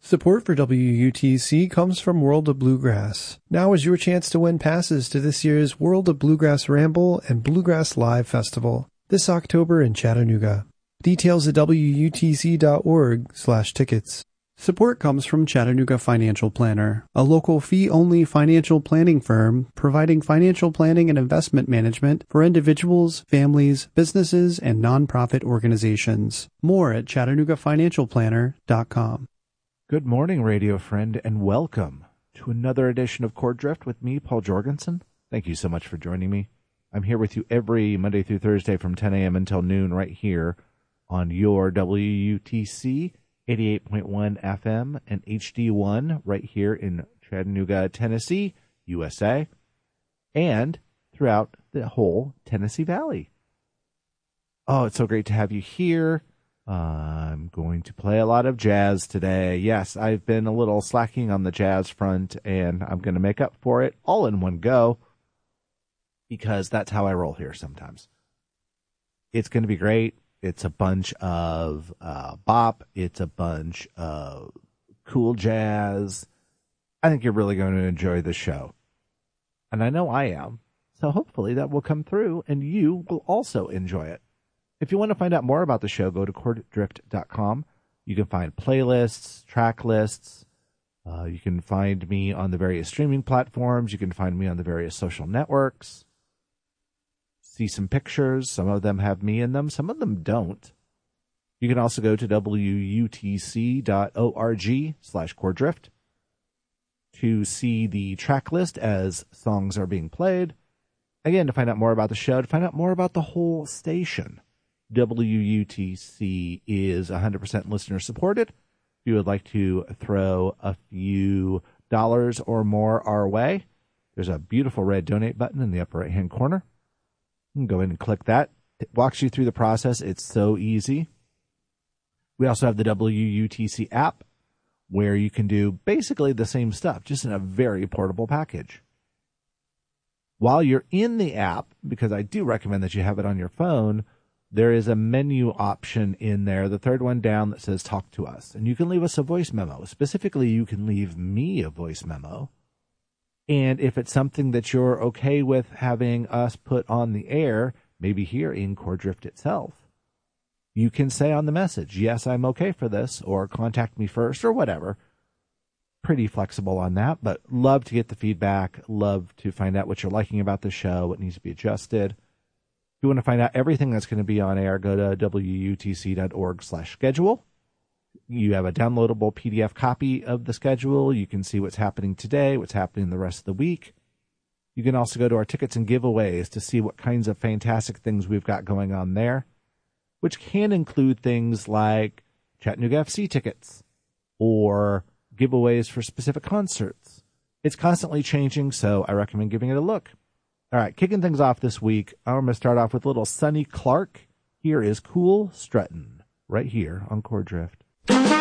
Support for WUTC comes from World of Bluegrass. Now is your chance to win passes to this year's World of Bluegrass Ramble and Bluegrass Live Festival this October in Chattanooga. Details at wutc.org/tickets. Support comes from Chattanooga Financial Planner, a local fee-only financial planning firm providing financial planning and investment management for individuals, families, businesses, and nonprofit organizations. More at ChattanoogaFinancialPlanner.com. Good morning, radio friend, and welcome to another edition of Chord Drift with me, Paul Jorgensen. Thank you so much for joining me. I'm here with you every Monday through Thursday from 10 a.m. until noon right here on your WUTC 88.1 FM and HD1 right here in Chattanooga, Tennessee, USA, and throughout the whole Tennessee Valley. Oh, it's so great to have you here. I'm going to play a lot of jazz today. Yes, I've been a little slacking on the jazz front, and I'm going to make up for it all in one go because that's how I roll here sometimes. It's going to be great. It's a bunch of bop. It's a bunch of cool jazz. I think you're really going to enjoy the show. And I know I am. So hopefully that will come through, and you will also enjoy it. If you want to find out more about the show, go to chorddrift.com. You can find playlists, track lists. You can find me on the various streaming platforms. You can find me on the various social networks. See some pictures. Some of them have me in them. Some of them don't. You can also go to wutc.org/chorddrift to see the track list as songs are being played. Again, to find out more about the show, to find out more about the whole station. WUTC is 100% listener supported. If you would like to throw a few dollars or more our way, there's a beautiful red donate button in the upper right hand corner. You can go in and click that. It walks you through the process. It's so easy. We also have the WUTC app where you can do basically the same stuff, just in a very portable package. While you're in the app, because I do recommend that you have it on your phone, there is a menu option in there, the third one down, that says Talk to Us. And you can leave us a voice memo. Specifically, you can leave me a voice memo. And if it's something that you're okay with having us put on the air, maybe here in Chord Drift itself, you can say on the message, yes, I'm okay for this, or contact me first, or whatever. Pretty flexible on that, but love to get the feedback, love to find out what you're liking about the show, what needs to be adjusted. If you want to find out everything that's going to be on air, go to wutc.org/schedule. You have a downloadable PDF copy of the schedule. You can see what's happening today, what's happening the rest of the week. You can also go to our tickets and giveaways to see what kinds of fantastic things we've got going on there, which can include things like Chattanooga FC tickets or giveaways for specific concerts. It's constantly changing, so I recommend giving it a look. All right, kicking things off this week, I'm going to start off with little Sonny Clark. Here is Cool Struttin', right here on Chord Drift.